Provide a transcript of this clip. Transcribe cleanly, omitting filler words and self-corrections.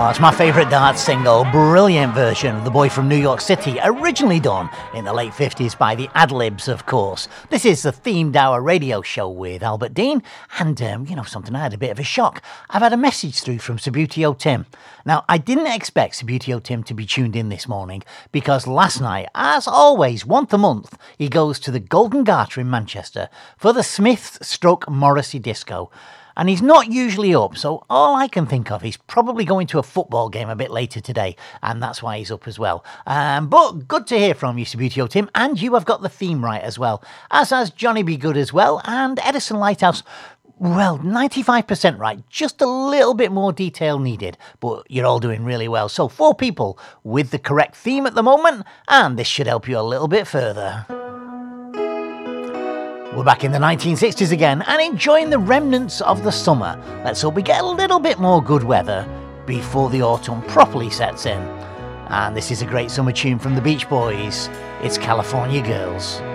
Oh, it's my favourite dance single, brilliant version of The Boy from New York City, originally done in the late 50s by the Adlibs, of course. This is the Themed Hour radio show with Albert Dean, and something, I had a bit of a shock. I've had a message through from Subbuteo Tim. Now, I didn't expect Subbuteo Tim to be tuned in this morning, because last night, as always, once a month, he goes to the Golden Garter in Manchester for the Smiths/Morrissey Disco. And he's not usually up, so all I can think of is probably going to a football game a bit later today, and that's why he's up as well. But good to hear from you, Subbuteo Tim, and you have got the theme right as well, as has Johnny B. Good as well, and Edison Lighthouse. Well, 95% right, just a little bit more detail needed, but you're all doing really well. So 4 people with the correct theme at the moment, and this should help you a little bit further. We're back in the 1960s again and enjoying the remnants of the summer. Let's hope we get a little bit more good weather before the autumn properly sets in. And this is a great summer tune from the Beach Boys. It's California Girls.